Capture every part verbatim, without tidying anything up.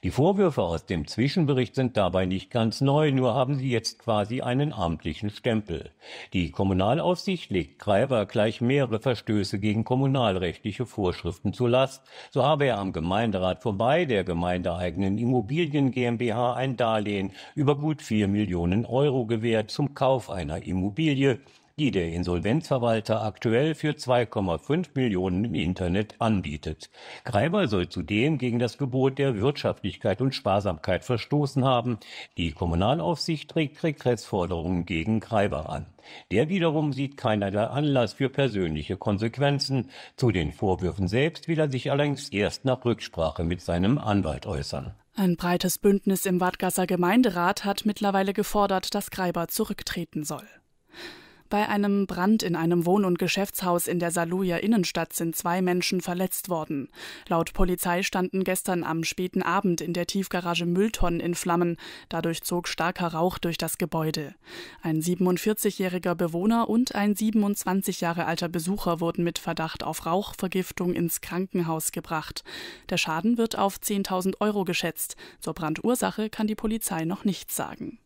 Die Vorwürfe aus dem Zwischenbericht sind dabei nicht ganz neu, nur haben sie jetzt quasi einen amtlichen Stempel. Die Kommunalaufsicht legt Greiber gleich mehrere Verstöße gegen kommunalrechtliche Vorschriften zur Last. So habe er am Gemeinderat vorbei der gemeindeeigenen Immobilien GmbH ein Darlehen über gut vier Millionen Euro gewährt zum Kauf einer Immobilie, die der Insolvenzverwalter aktuell für zwei Komma fünf Millionen im Internet anbietet. Greiber soll zudem gegen das Gebot der Wirtschaftlichkeit und Sparsamkeit verstoßen haben. Die Kommunalaufsicht trägt Regressforderungen gegen Greiber an. Der wiederum sieht keinerlei Anlass für persönliche Konsequenzen. Zu den Vorwürfen selbst will er sich allerdings erst nach Rücksprache mit seinem Anwalt äußern. Ein breites Bündnis im Wadgasser Gemeinderat hat mittlerweile gefordert, dass Greiber zurücktreten soll. Bei einem Brand in einem Wohn- und Geschäftshaus in der Saarlouier Innenstadt sind zwei Menschen verletzt worden. Laut Polizei standen gestern am späten Abend in der Tiefgarage Mülltonnen in Flammen. Dadurch zog starker Rauch durch das Gebäude. Ein siebenundvierzigjähriger Bewohner und ein siebenundzwanzig Jahre alter Besucher wurden mit Verdacht auf Rauchvergiftung ins Krankenhaus gebracht. Der Schaden wird auf zehntausend Euro geschätzt. Zur Brandursache kann die Polizei noch nichts sagen.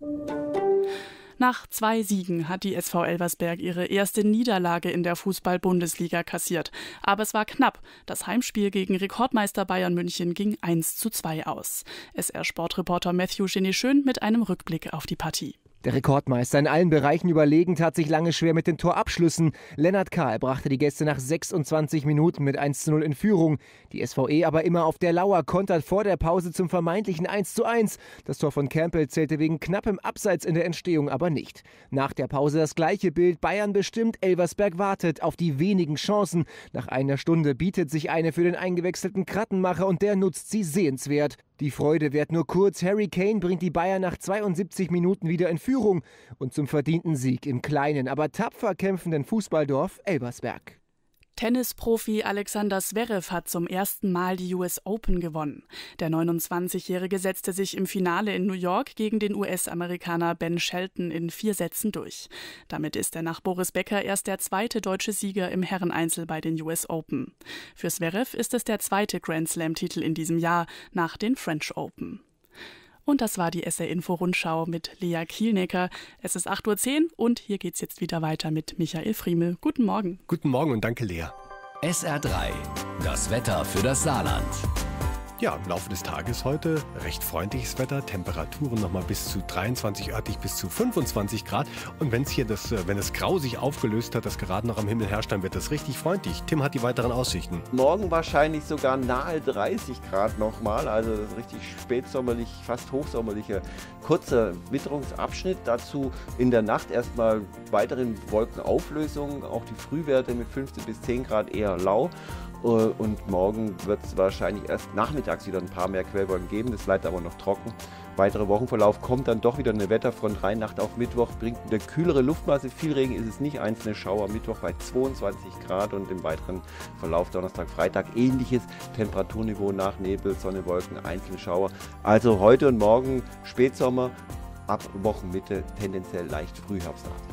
Nach zwei Siegen hat die S V Elversberg ihre erste Niederlage in der Fußball-Bundesliga kassiert. Aber es war knapp. Das Heimspiel gegen Rekordmeister Bayern München ging eins zu zwei aus. S R-Sportreporter Matthew Geneschön mit einem Rückblick auf die Partie. Der Rekordmeister in allen Bereichen überlegen, tat sich lange schwer mit den Torabschlüssen. Lennart Kahl brachte die Gäste nach sechsundzwanzig Minuten mit eins zu null in Führung. Die S V E aber immer auf der Lauer, kontert vor der Pause zum vermeintlichen eins zu eins. Das Tor von Campbell zählte wegen knappem Abseits in der Entstehung aber nicht. Nach der Pause das gleiche Bild. Bayern bestimmt, Elversberg wartet auf die wenigen Chancen. Nach einer Stunde bietet sich eine für den eingewechselten Krattenmacher und der nutzt sie sehenswert. Die Freude währt nur kurz. Harry Kane bringt die Bayern nach zweiundsiebzig Minuten wieder in Führung und zum verdienten Sieg im kleinen, aber tapfer kämpfenden Fußballdorf Elversberg. Tennisprofi Alexander Zverev hat zum ersten Mal die U S Open gewonnen. Der neunundzwanzigjährige setzte sich im Finale in New York gegen den U S-Amerikaner Ben Shelton in vier Sätzen durch. Damit ist er nach Boris Becker erst der zweite deutsche Sieger im Herreneinzel bei den U S Open. Für Zverev ist es der zweite Grand-Slam-Titel in diesem Jahr nach den French Open. Und das war die S R-Info-Rundschau mit Lea Kielnecker. Es ist acht Uhr zehn und hier geht's jetzt wieder weiter mit Michael Friemel. Guten Morgen. Guten Morgen und danke, Lea. S R drei, das Wetter für das Saarland. Ja, im Laufe des Tages heute recht freundliches Wetter, Temperaturen nochmal bis zu dreiundzwanzig, örtlich bis zu fünfundzwanzig Grad. Und wenn es hier das, wenn das Grau sich aufgelöst hat, das gerade noch am Himmel herrscht, dann wird das richtig freundlich. Tim hat die weiteren Aussichten. Morgen wahrscheinlich sogar nahe dreißig Grad nochmal, also das ist richtig spätsommerlich, fast hochsommerlicher, kurzer Witterungsabschnitt. Dazu in der Nacht erstmal weiteren Wolkenauflösungen, auch die Frühwerte mit fünfzehn bis zehn Grad eher lau. Und morgen wird es wahrscheinlich erst nachmittags wieder ein paar mehr Quellwolken geben. Das bleibt aber noch trocken. Weiterer Wochenverlauf kommt dann doch wieder eine Wetterfront rein. Nacht auf Mittwoch bringt eine kühlere Luftmasse. Viel Regen ist es nicht. Einzelne Schauer. Mittwoch bei zweiundzwanzig Grad und im weiteren Verlauf Donnerstag, Freitag ähnliches Temperaturniveau nach Nebel, Sonne, Wolken, einzelne Schauer. Also heute und morgen Spätsommer, ab Wochenmitte tendenziell leicht frühherbstartig.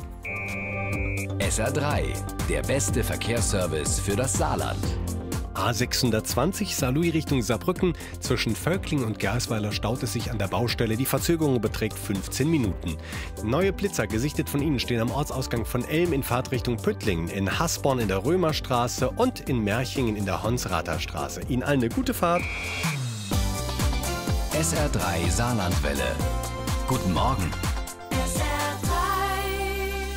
S R drei, der beste Verkehrsservice für das Saarland. A sechshundertzwanzig Saarlouis Richtung Saarbrücken. Zwischen Völkling und Gersweiler staut es sich an der Baustelle. Die Verzögerung beträgt fünfzehn Minuten. Neue Blitzer, gesichtet von Ihnen, stehen am Ortsausgang von Elm in Fahrtrichtung Püttlingen, in Hasborn in der Römerstraße und in Merchingen in der Honsrather Straße. Ihnen allen eine gute Fahrt. S R drei Saarlandwelle. Guten Morgen.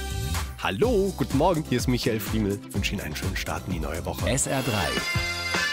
Hallo, guten Morgen, hier ist Michael Friemel. Ich wünsche Ihnen einen schönen Start in die neue Woche. S R drei.